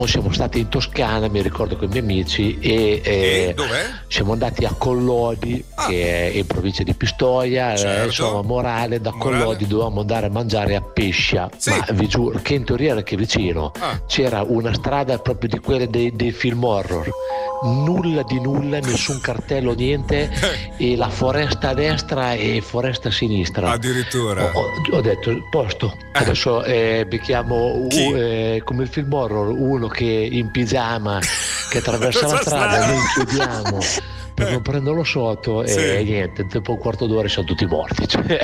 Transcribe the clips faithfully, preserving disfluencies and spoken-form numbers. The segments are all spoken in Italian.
siamo stati in Toscana, mi ricordo con i miei amici, e, eh, e dov'è? siamo andati a Collodi, ah. che è in provincia di Pistoia, certo. eh, insomma Morale. Da Morale. Collodi dovevamo andare a mangiare a Pescia, sì. ma vi giuro che in teoria era che vicino ah. c'era una strada proprio di quelle dei, dei film horror, nulla di nulla, nessun cartello, niente, e la foresta a destra e foresta a sinistra. Addirittura. Ho, ho detto, posto, eh. adesso eh, becchiamo uh, eh, come il film horror, uno che in pigiama che attraversa la strada, noi chiudiamo per non prenderlo sotto, sì. e niente, dopo un quarto d'ora siamo tutti morti, cioè.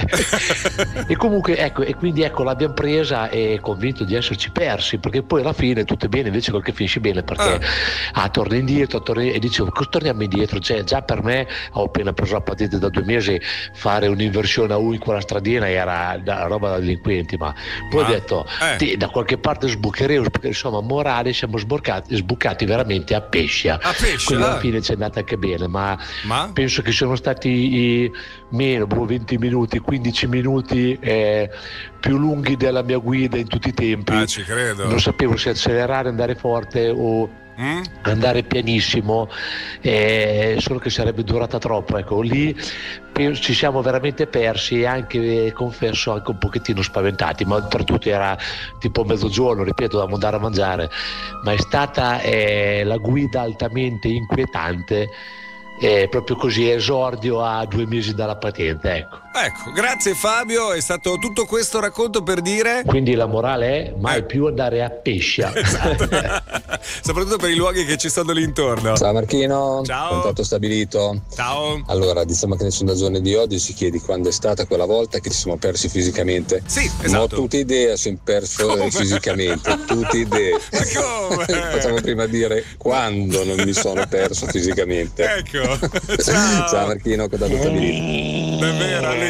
E comunque ecco, e quindi ecco, l'abbiamo presa e convinto di esserci persi, perché poi alla fine tutto è bene, invece quel che finisce bene, perché ah, ah torna indietro, torna, e dicevo, torniamo indietro, cioè già per me, ho appena preso la patente da due mesi, fare un'inversione a U in quella stradina era da roba da delinquenti, ma poi ma, ho detto eh. ti, da qualche parte sbucheremo, perché insomma Morale siamo sbucati, sbucati veramente a Pescia, a Pescia, quindi alla fine ci è andata anche bene, ma Ma? penso che siano stati i meno venti minuti, quindici minuti eh, più lunghi della mia guida in tutti i tempi. Ah, ci credo. Non sapevo se accelerare, andare forte o mm? andare pianissimo, eh, solo che sarebbe durata troppo. Ecco, lì penso, ci siamo veramente persi, e anche, eh, confesso, anche un pochettino spaventati, ma oltretutto era tipo mezzogiorno, ripeto, dovevamo andare a mangiare, ma è stata eh, la guida altamente inquietante. È proprio così, esordio a due mesi dalla patente, ecco. Ecco, grazie Fabio, è stato tutto questo racconto per dire. Quindi la morale è mai eh. più andare a Pescia. Esatto. Soprattutto per i luoghi che ci stanno lì intorno. Ciao Marchino, ciao. Contatto stabilito. Ciao. Allora, diciamo che nel sondagione di oggi si chiede quando è stata quella volta che ci siamo persi fisicamente. Sì, esatto. Non ho tutte idee, sono perso come? fisicamente, tutte idee. Ma come? Facciamo prima dire quando non mi sono perso fisicamente. Ecco. Ciao. Ciao Marchino, Contatto stabilito. Davvero.